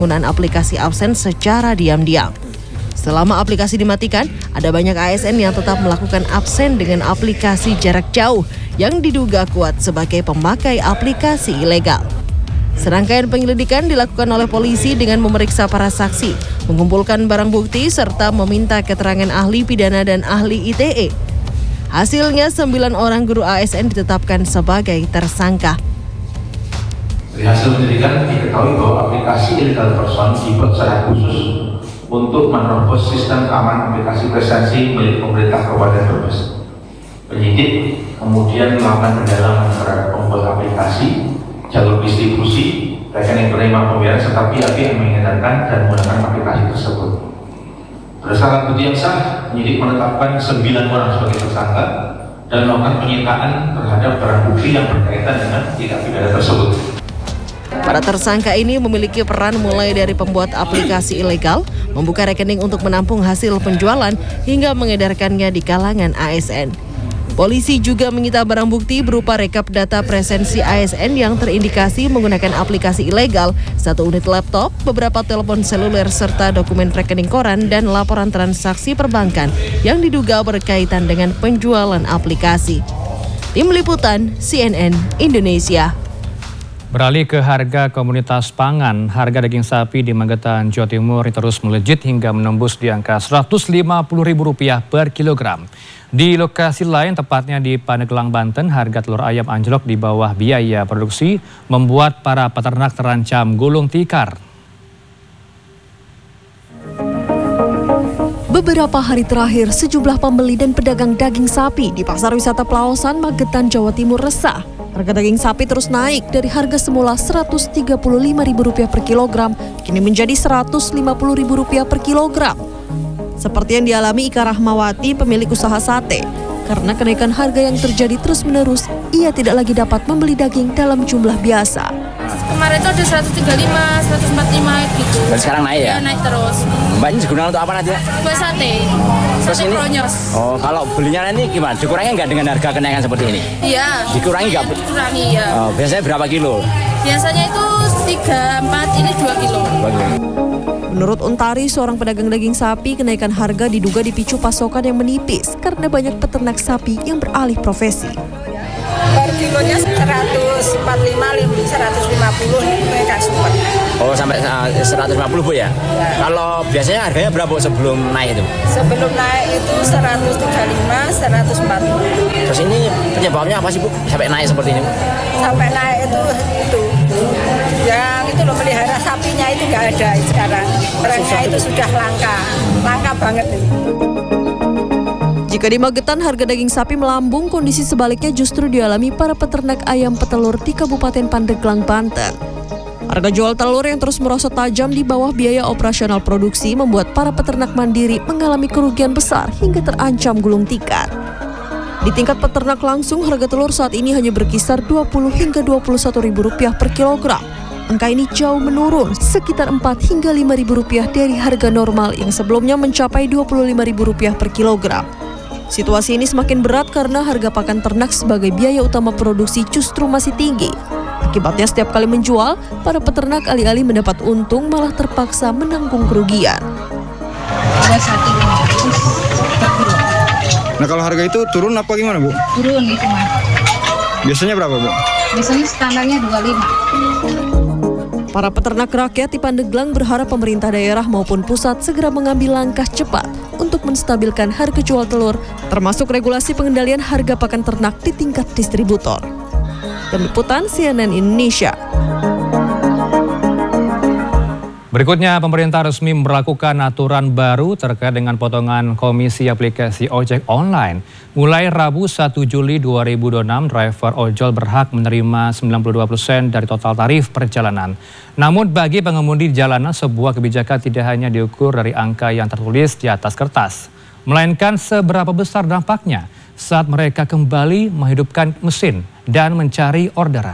penggunaan aplikasi absen secara diam-diam. Selama aplikasi dimatikan, ada banyak ASN yang tetap melakukan absen dengan aplikasi jarak jauh yang diduga kuat sebagai pemakai aplikasi ilegal. Serangkaian penyelidikan dilakukan oleh polisi dengan memeriksa para saksi, mengumpulkan barang bukti, serta meminta keterangan ahli pidana dan ahli ITE. Hasilnya, 9 orang guru ASN ditetapkan sebagai tersangka. Dari hasil penyelidikan diketahui bahwa aplikasi illegal person dibuat secara khusus untuk menerobos sistem keamanan aplikasi prestasi milik pemerintah Kabupaten Brebes. Penyidik kemudian melakukan pendalaman terhadap pembuat aplikasi, jalur distribusi, rekening penerima pembayaran serta pihak-pihak yang mengedarkan dan menggunakan aplikasi tersebut. Berdasarkan bukti yang sah, penyidik menetapkan 9 orang sebagai tersangka dan melakukan penyitaan terhadap barang bukti yang berkaitan dengan tindak pidana tersebut. Para tersangka ini memiliki peran mulai dari pembuat aplikasi ilegal, membuka rekening untuk menampung hasil penjualan, hingga mengedarkannya di kalangan ASN. Polisi juga menyita barang bukti berupa rekap data presensi ASN yang terindikasi menggunakan aplikasi ilegal, 1 unit laptop, beberapa telepon seluler, serta dokumen rekening koran dan laporan transaksi perbankan yang diduga berkaitan dengan penjualan aplikasi. Tim Liputan CNN Indonesia. Beralih ke harga komoditas pangan, harga daging sapi di Magetan, Jawa Timur terus melejit hingga menembus di angka Rp150.000 per kilogram. Di lokasi lain, tepatnya di Pandeglang, Banten, harga telur ayam anjlok di bawah biaya produksi membuat para peternak terancam gulung tikar. Beberapa hari terakhir, sejumlah pembeli dan pedagang daging sapi di Pasar Wisata Pelausan, Magetan, Jawa Timur resah. Harga daging sapi terus naik dari harga semula Rp135.000 per kilogram, kini menjadi Rp150.000 per kilogram. Seperti yang dialami Ika Rahmawati, pemilik usaha sate. Karena kenaikan harga yang terjadi terus-menerus, ia tidak lagi dapat membeli daging dalam jumlah biasa. Kemarin itu ada 135, 145 gitu. Dan sekarang naik ya? Ya, naik terus. Mbaknya digunakan untuk apa nanti ya? Buat sate. Terus Sate ini? bronyos. Oh, kalau belinya nanti gimana? Dikurangi nggak dengan harga kenaikan seperti ini? Iya. Dikurangi nggak? Dikurangi ya. Oh, biasanya berapa kilo? Biasanya itu 3, 4, ini 2 kilo. Menurut Untari, seorang pedagang daging sapi, kenaikan harga diduga dipicu pasokan yang menipis karena banyak peternak sapi yang beralih profesi. Per kilonya 145, 150 mereka super. Oh, sampai 150 Bu ya? Kalau biasanya harganya berapa Bu sebelum naik itu? Sebelum naik itu 135, 140. Terus ini penyebabnya apa sih Bu? Sampai naik seperti ini Bu? Sampai naik itu. Yang itu loh, pelihara sapinya itu nggak ada sekarang. Barangnya itu sudah langka banget itu. Jika di Magetan harga daging sapi melambung, kondisi sebaliknya justru dialami para peternak ayam petelur di Kabupaten Pandeglang, Banten. Harga jual telur yang terus merosot tajam di bawah biaya operasional produksi membuat para peternak mandiri mengalami kerugian besar hingga terancam gulung tikar. Di tingkat peternak langsung, harga telur saat ini hanya berkisar Rp20 hingga Rp21.000 per kilogram. Angka ini jauh menurun, sekitar Rp4 hingga Rp5.000 dari harga normal yang sebelumnya mencapai Rp25.000 per kilogram. Situasi ini semakin berat karena harga pakan ternak sebagai biaya utama produksi justru masih tinggi. Akibatnya setiap kali menjual, para peternak alih-alih mendapat untung malah terpaksa menanggung kerugian. Nah, kalau harga itu turun apa gimana Bu? Turun itu Mas. Biasanya berapa Bu? Biasanya standarnya 25. Para peternak rakyat di Pandeglang berharap pemerintah daerah maupun pusat segera mengambil langkah cepat untuk menstabilkan harga jual telur, termasuk regulasi pengendalian harga pakan ternak di tingkat distributor. Tim Liputan CNN Indonesia. Berikutnya, pemerintah resmi memberlakukan aturan baru terkait dengan potongan komisi aplikasi ojek online. Mulai Rabu 1 Juli 2026, driver ojol berhak menerima 92% dari total tarif perjalanan. Namun bagi pengemudi di jalanan, sebuah kebijakan tidak hanya diukur dari angka yang tertulis di atas kertas, melainkan seberapa besar dampaknya saat mereka kembali menghidupkan mesin dan mencari orderan.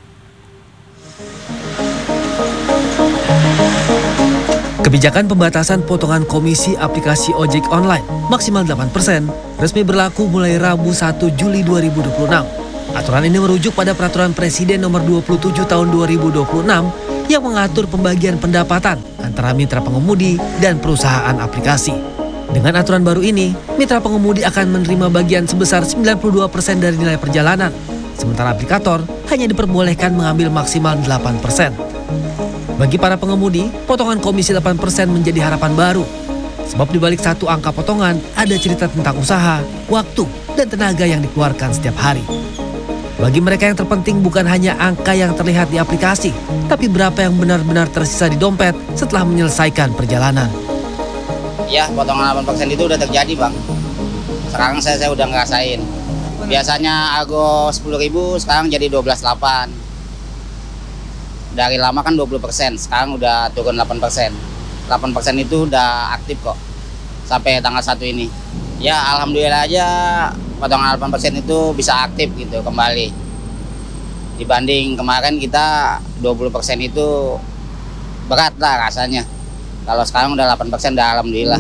Kebijakan pembatasan potongan komisi aplikasi ojek online maksimal 8% resmi berlaku mulai Rabu 1 Juli 2026. Aturan ini merujuk pada Peraturan Presiden Nomor 27 Tahun 2026 yang mengatur pembagian pendapatan antara mitra pengemudi dan perusahaan aplikasi. Dengan aturan baru ini, mitra pengemudi akan menerima bagian sebesar 92% dari nilai perjalanan, sementara aplikator hanya diperbolehkan mengambil maksimal 8%. Bagi para pengemudi, potongan komisi 8% menjadi harapan baru. Sebab di balik satu angka potongan, ada cerita tentang usaha, waktu, dan tenaga yang dikeluarkan setiap hari. Bagi mereka yang terpenting bukan hanya angka yang terlihat di aplikasi, tapi berapa yang benar-benar tersisa di dompet setelah menyelesaikan perjalanan. Ya, potongan 8% itu udah terjadi, Bang. Sekarang saya udah ngerasain. Biasanya argo 10.000, sekarang jadi 12.800. Dari lama kan 20%, sekarang udah turun 8%. 8% itu udah aktif kok, sampai tanggal 1 ini. Ya, alhamdulillah aja potongan 8% itu bisa aktif gitu kembali. Dibanding kemarin kita 20% itu berat lah rasanya. Kalau sekarang udah 8% udah alhamdulillah.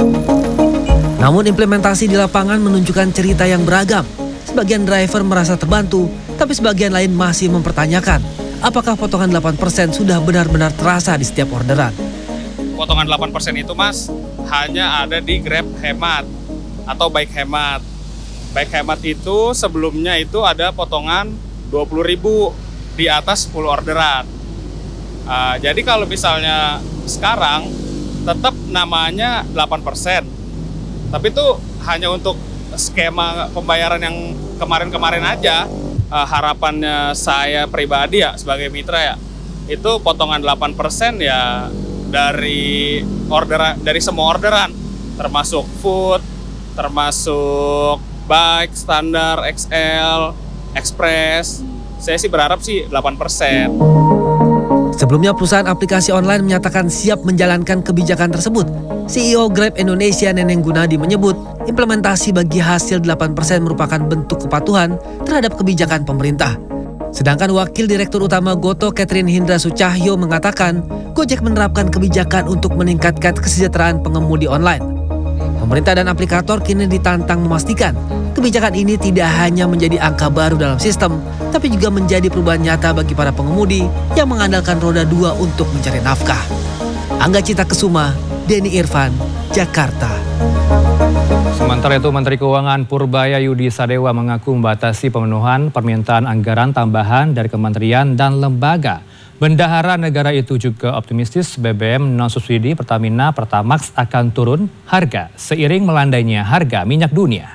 Namun implementasi di lapangan menunjukkan cerita yang beragam. Sebagian driver merasa terbantu, tapi sebagian lain masih mempertanyakan apakah potongan 8% sudah benar-benar terasa di setiap orderan. Potongan 8% itu, Mas, hanya ada di Grab Hemat atau Bike Hemat. Bike Hemat itu sebelumnya itu ada potongan 20.000 di atas 10 orderan. Jadi kalau misalnya sekarang tetap namanya 8%. Tapi itu hanya untuk skema pembayaran yang kemarin-kemarin aja. Harapannya saya pribadi ya sebagai mitra ya, itu potongan 8% ya dari semua orderan, termasuk food, termasuk bike, standar, XL, express. Saya sih berharap sih 8%. Sebelumnya perusahaan aplikasi online menyatakan siap menjalankan kebijakan tersebut. CEO Grab Indonesia Neneng Gunadi menyebut implementasi bagi hasil 8% merupakan bentuk kepatuhan terhadap kebijakan pemerintah. Sedangkan Wakil Direktur Utama Goto Catherine Hindra Sucahyo mengatakan Gojek menerapkan kebijakan untuk meningkatkan kesejahteraan pengemudi online. Pemerintah dan aplikator kini ditantang memastikan kebijakan ini tidak hanya menjadi angka baru dalam sistem, tapi juga menjadi perubahan nyata bagi para pengemudi yang mengandalkan roda 2 untuk mencari nafkah. Angga Cita Kesuma, Denny Irfan, Jakarta. Sementara itu, Menteri Keuangan Purbaya Yudi Sadewa mengaku membatasi pemenuhan permintaan anggaran tambahan dari kementerian dan lembaga. Bendahara negara itu juga optimistis BBM non-subsidi Pertamina Pertamax akan turun harga seiring melandainya harga minyak dunia.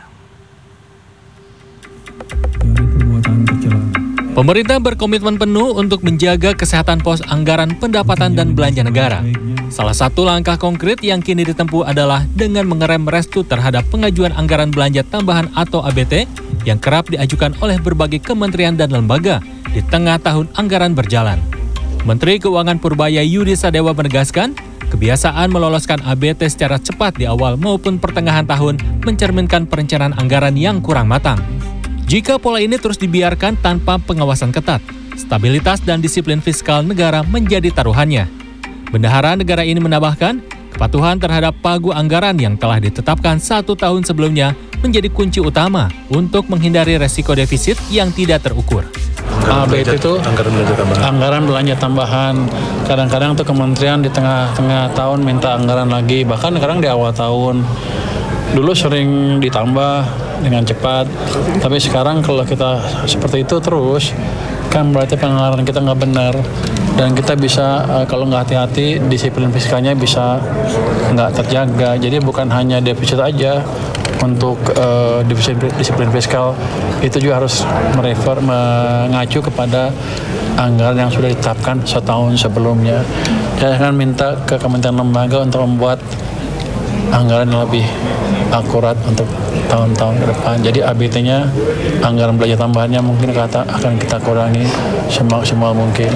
Pemerintah berkomitmen penuh untuk menjaga kesehatan pos anggaran pendapatan dan belanja negara. Salah satu langkah konkret yang kini ditempuh adalah dengan mengerem restu terhadap pengajuan anggaran belanja tambahan atau ABT yang kerap diajukan oleh berbagai kementerian dan lembaga di tengah tahun anggaran berjalan. Menteri Keuangan Purbaya Yudi Sadewa menegaskan, kebiasaan meloloskan ABT secara cepat di awal maupun pertengahan tahun mencerminkan perencanaan anggaran yang kurang matang. Jika pola ini terus dibiarkan tanpa pengawasan ketat, stabilitas dan disiplin fiskal negara menjadi taruhannya. Bendahara negara ini menambahkan, kepatuhan terhadap pagu anggaran yang telah ditetapkan 1 tahun sebelumnya menjadi kunci utama untuk menghindari resiko defisit yang tidak terukur. ABT itu anggaran belanja tambahan. Kadang-kadang tuh kementerian di tengah-tengah tahun minta anggaran lagi, bahkan kadang di awal tahun. Dulu sering ditambah dengan cepat, tapi sekarang kalau kita seperti itu terus, kan berarti penganggaran kita nggak benar. Dan kita bisa, kalau nggak hati-hati, disiplin fiskalnya bisa nggak terjaga. Jadi bukan hanya defisit aja, untuk disiplin fiskal itu juga harus mengacu kepada anggaran yang sudah ditetapkan setahun sebelumnya. Saya akan minta ke kementerian lembaga untuk membuat anggaran yang lebih akurat untuk tahun-tahun ke depan. Jadi ABT-nya, anggaran belanja tambahannya mungkin akan kita kurangi semaksimal mungkin.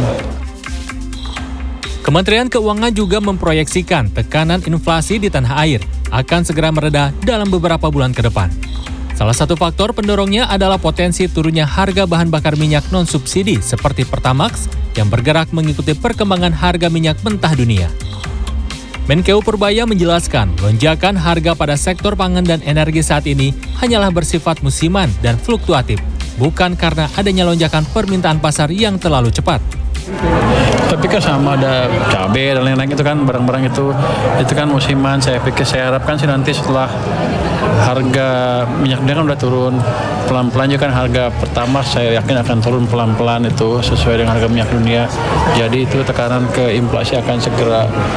Kementerian Keuangan juga memproyeksikan tekanan inflasi di tanah air akan segera mereda dalam beberapa bulan ke depan. Salah satu faktor pendorongnya adalah potensi turunnya harga bahan bakar minyak non-subsidi seperti Pertamax yang bergerak mengikuti perkembangan harga minyak mentah dunia. Menkeu Purbaya menjelaskan, lonjakan harga pada sektor pangan dan energi saat ini hanyalah bersifat musiman dan fluktuatif, bukan karena adanya lonjakan permintaan pasar yang terlalu cepat. Tapi kan sama ada cabai dan lain-lain itu kan barang-barang itu kan musiman. Saya harapkan sih nanti setelah harga minyak dunia kan udah turun pelan-pelan juga kan harga pertama saya yakin akan turun pelan-pelan itu sesuai dengan harga minyak dunia. Jadi itu tekanan ke inflasi akan segera